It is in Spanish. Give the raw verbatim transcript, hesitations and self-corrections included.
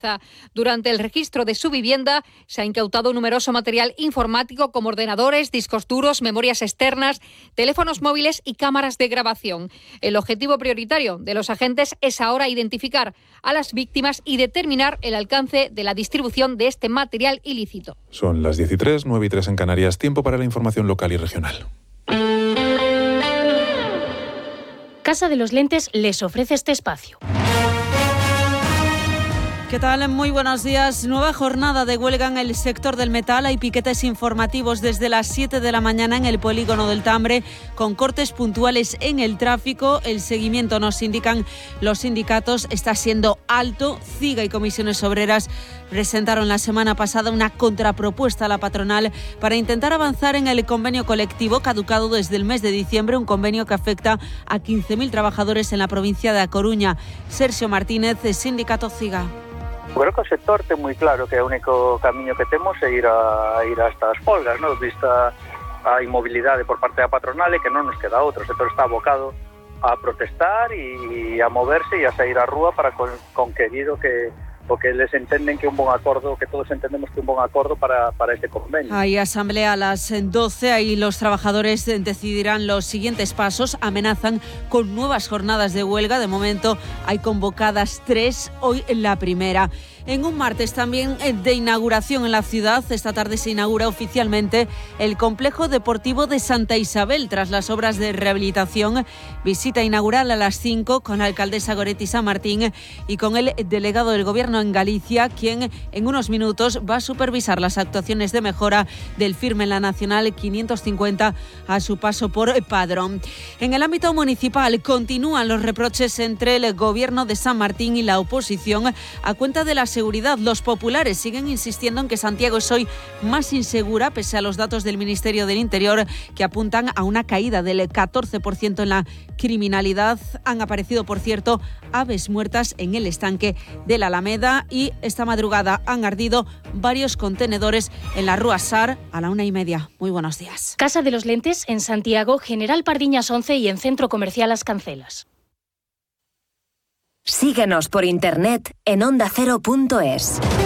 Durante el registro de su vivienda se ha incautado numeroso material informático como ordenadores, discos duros, memorias externas, teléfonos móviles y cámaras de grabación. El objetivo prioritario de los agentes es ahora identificar a las víctimas y determinar el alcance de la distribución de este material ilícito. Son las diez y tres, nueve y tres en Canarias. Tiempo para la información local y regional. Casa de los Lentes les ofrece este espacio. ¿Qué tal? Muy buenos días. Nueva jornada de huelga en el sector del metal. Hay piquetes informativos desde las siete de la mañana en el polígono del Tambre, con cortes puntuales en el tráfico. El seguimiento, nos indican los sindicatos, está siendo alto. CIGA y Comisiones Obreras presentaron la semana pasada una contrapropuesta a la patronal para intentar avanzar en el convenio colectivo caducado desde el mes de diciembre, un convenio que afecta a quince mil trabajadores en la provincia de A Coruña. Sergio Martínez, sindicato CIGA. Creo que o sector ten moi claro que o único camiño que temos é ir a ir a estas folgas, ¿no? Vista a inmobilidade por parte da patronal e que non nos queda outro. O sector está abocado a protestar e a moverse e a sair á rúa para con, conquerir o que o que les entenden que un bon acordo, que todos entendemos que un bon acordo para, para este convenio. Hay asamblea a las doce, ahí los trabajadores decidirán los siguientes pasos, amenazan con nuevas jornadas de huelga, de momento hay convocadas tres, hoy la primera. En un martes también de inauguración en la ciudad, esta tarde se inaugura oficialmente el complejo deportivo de Santa Isabel tras las obras de rehabilitación. Visita inaugural a las cinco con la alcaldesa Goretti San Martín y con el delegado del Gobierno en Galicia, quien en unos minutos va a supervisar las actuaciones de mejora del firme en la Nacional quinientos cincuenta a su paso por Padrón. En el ámbito municipal continúan los reproches entre el Gobierno de San Martín y la oposición a cuenta de las seguridad. Los populares siguen insistiendo en que Santiago es hoy más insegura, pese a los datos del Ministerio del Interior que apuntan a una caída del catorce por ciento en la criminalidad. Han aparecido, por cierto, aves muertas en el estanque de la Alameda y esta madrugada han ardido varios contenedores en la Rúa Sar a la una y media. Muy buenos días. Casa de los Lentes en Santiago, General Pardiñas once y en Centro Comercial Las Cancelas. Síguenos por internet en onda cero punto es.